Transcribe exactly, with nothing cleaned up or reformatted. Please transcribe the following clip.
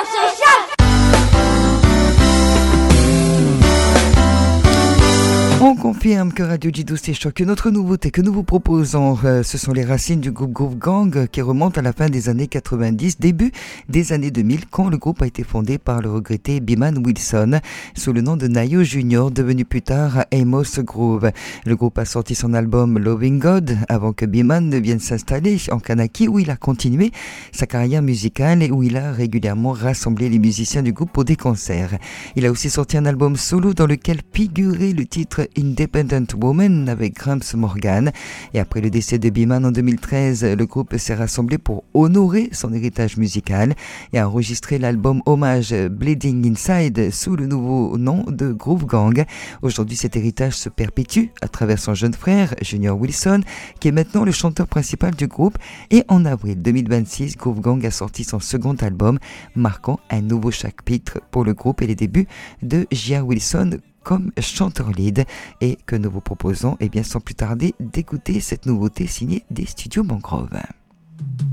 c'est choc. On confirme que Radio Jiddu c'est choc. Notre nouveauté que nous vous proposons, euh, ce sont les racines du groupe Groove Gang euh, qui remontent à la fin des années quatre-vingt-dix, début des années deux mille, quand le groupe a été fondé par le regretté Beeman Wilson sous le nom de Nayo Junior, devenu plus tard Amos Groove. Le groupe a sorti son album Loving God avant que Beeman ne vienne s'installer en Kanaki, où il a continué sa carrière musicale et où il a régulièrement rassemblé les musiciens du groupe pour des concerts. Il a aussi sorti un album solo dans lequel figurait le titre Independent Woman avec Gramps Morgan. Et après le décès de Beeman en deux mille treize, le groupe s'est rassemblé pour honorer son héritage musical et a enregistré l'album hommage Bleeding Inside sous le nouveau nom de Groove Gang. Aujourd'hui, cet héritage se perpétue à travers son jeune frère Junior Wilson, qui est maintenant le chanteur principal du groupe. Et en avril deux mille vingt-six, Groove Gang a sorti son second album, marquant un nouveau chapitre pour le groupe et les débuts de J R Wilson comme chanteur lead, et que nous vous proposons, et bien sans plus tarder, d'écouter cette nouveauté signée des studios Mangrove.